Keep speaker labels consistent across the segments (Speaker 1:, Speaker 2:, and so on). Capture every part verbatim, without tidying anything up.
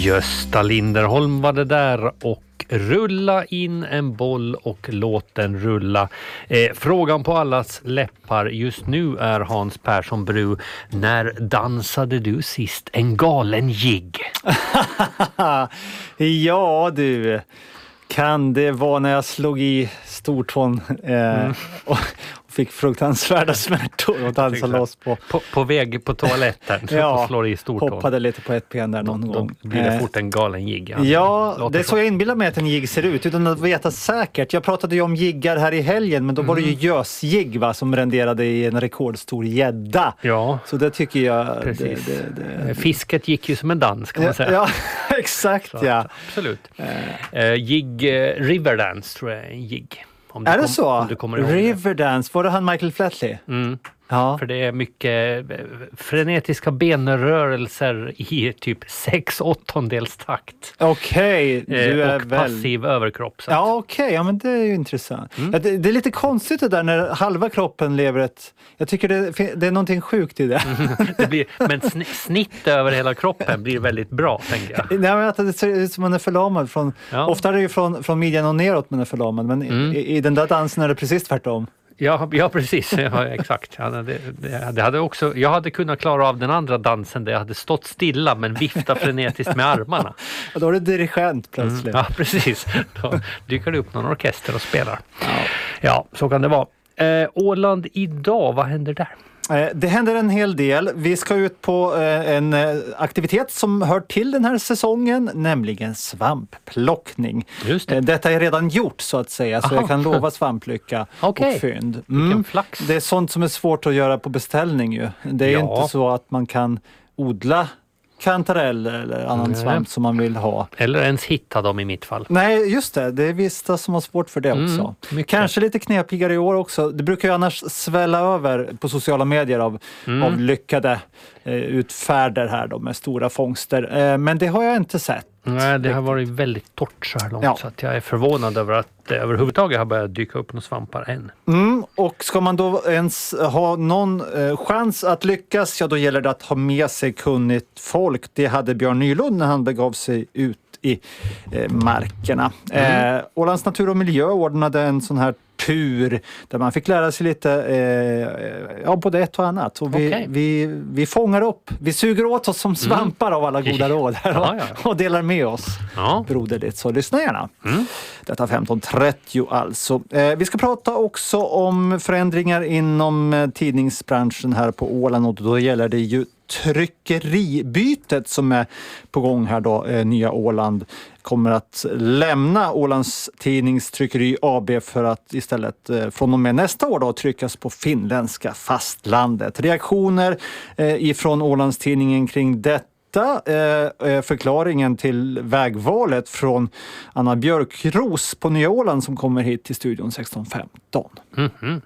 Speaker 1: Gösta Linderholm var det där och rulla in en boll och låt den rulla. Eh, frågan på allas läppar just nu är Hans Persson Bru. När dansade du sist en galen jigg?
Speaker 2: Ja du, kan det vara när jag slog i stortån eh, mm. och, och fick fruktansvärda smärtor och dansade loss på.
Speaker 1: på. På väg på toaletten så
Speaker 2: ja,
Speaker 1: slår i stortån.
Speaker 2: Hoppade lite på ett ben där någon
Speaker 1: då,
Speaker 2: gång.
Speaker 1: Då blir det fort en galen jigg.
Speaker 2: Ja, ja det är så jag inbillar mig att en jigg ser ut utan att veta säkert. Jag pratade ju om jiggar här i helgen men då var det ju gösjigg va, som renderade i en rekordstor gädda. Ja. Så det tycker jag...
Speaker 1: Precis.
Speaker 2: Det, det, det...
Speaker 1: Fisket gick ju som en dans kan man säga.
Speaker 2: Ja, exakt så, ja.
Speaker 1: Absolut. Uh, jigg, uh, Riverdance tror jag är en jigg.
Speaker 2: Om är det kom, så?
Speaker 1: Om du kommer ihåg
Speaker 2: Riverdance, var det han Michael Flatley?
Speaker 1: Mm. Ja. För det är mycket frenetiska benrörelser i typ sex åttondels takt.
Speaker 2: Okej, okay, du är
Speaker 1: och
Speaker 2: väl...
Speaker 1: passiv överkropp. Så.
Speaker 2: Ja, okej, okay. Ja, men det är ju intressant. Mm. Ja, det, det är lite konstigt det där när halva kroppen lever ett... Jag tycker det, det är någonting sjukt i det.
Speaker 1: Mm. det blir, men sn- snitt över hela kroppen blir väldigt bra, tänker jag.
Speaker 2: Nej, men att det ser ut som man är förlamad. Från, ja. Ofta är det ju från, från midjan och neråt man är förlamad, men mm. i, i den där dansen är det precis tvärtom. Ja,
Speaker 1: ja precis. Ja, exakt. Ja, det, det, det hade också, jag hade kunnat klara av den andra dansen där jag hade stått stilla men vifta frenetiskt med armarna.
Speaker 2: Ja, då är det dirigent plötsligt.
Speaker 1: Mm, ja, precis. Då dyker det upp någon orkester och spelar. Ja, ja så kan det vara. Eh, Åland idag, vad händer där?
Speaker 2: Det händer en hel del. Vi ska ut på en aktivitet som hör till den här säsongen, nämligen svampplockning. Just det. Detta är redan gjort så att säga, så Aha. jag kan lova svamplycka
Speaker 1: okay.
Speaker 2: och fynd. Mm. Det är sånt som är svårt att göra på beställning ju. Det är ja. inte så att man kan odla kantarell eller annan Nej. svamp som man vill ha.
Speaker 1: Eller ens hitta dem i mitt fall.
Speaker 2: Nej, just det. Det är vissa som har svårt för det mm, också. Mycket. Kanske lite knepigare i år också. Det brukar ju annars svälla över på sociala medier av, mm. av lyckade eh, utfärder här då med stora fångster. Eh, men det har jag inte sett.
Speaker 1: Nej, det har varit väldigt torrt så här långt ja. så att jag är förvånad över att det överhuvudtaget har börjat dyka upp några svampar än.
Speaker 2: Mm, och ska man då ens ha någon eh, chans att lyckas, ja då gäller det att ha med sig kunnigt folk. Det hade Björn Nylund när han begav sig ut i eh, markerna. Mm. Eh, Ålands natur och miljö ordnade en sån här tur där man fick lära sig lite eh, ja, både ett och annat. Och vi, okay. vi, vi fångar upp, vi suger åt oss som svampar mm. av alla goda råd här och, ja, ja. och delar med oss ja. broderligt. Så lyssna gärna. Mm. Detta femton trettio alltså. Eh, vi ska prata också om förändringar inom eh, tidningsbranschen här på Åland och då gäller det ju tryckeribytet som är på gång här då. Eh, Nya Åland kommer att lämna Ålands tidningstryckeri A B för att istället eh, från och med nästa år då tryckas på finländska fastlandet. Reaktioner eh, ifrån Ålands tidningen kring detta eh, förklaringen till vägvalet från Anna Björkros på Nya Åland som kommer hit till studion sexton femton.
Speaker 1: Mm-hmm.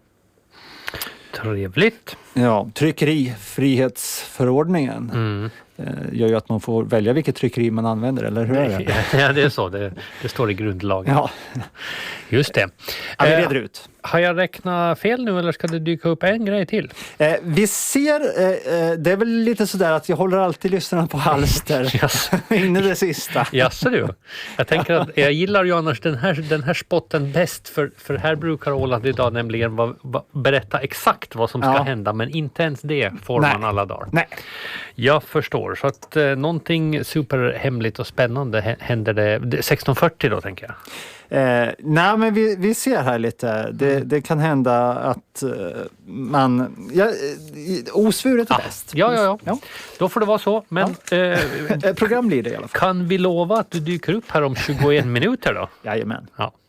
Speaker 1: Trevligt.
Speaker 2: Ja, tryckerifrihetsförordningen
Speaker 1: mm.
Speaker 2: gör ju att man får välja vilket tryckeri man använder, eller hur är det?
Speaker 1: Ja, det är så. Det, det står i grundlagen.
Speaker 2: Ja.
Speaker 1: Just det.
Speaker 2: Ja, vi reder ut.
Speaker 1: Har jag räknat fel nu eller ska det dyka upp en grej till?
Speaker 2: Eh, vi ser, eh, det är väl lite sådär att jag håller alltid lyssnarna på halster. Yes. In i det sista.
Speaker 1: Jaså du. Jag tänker att jag gillar ju annars den här, den här spotten bäst för, för här brukar Åland idag nämligen va, va, berätta exakt vad som ska ja. hända men inte ens det får Nej. man alla dagar.
Speaker 2: Nej.
Speaker 1: Jag förstår. Så att eh, någonting superhemligt och spännande händer det sexton fyrtio då tänker jag.
Speaker 2: Eh, nej men vi, vi ser här lite. Det, det kan hända att uh, man... Ja, osvuret är
Speaker 1: ja.
Speaker 2: bäst.
Speaker 1: Ja, ja, ja, ja. Då får det vara så. Men
Speaker 2: ja. eh, program blir det i alla fall.
Speaker 1: Kan vi lova att du dyker upp här om tjugoen minuter då?
Speaker 2: Jajamän.
Speaker 1: Ja.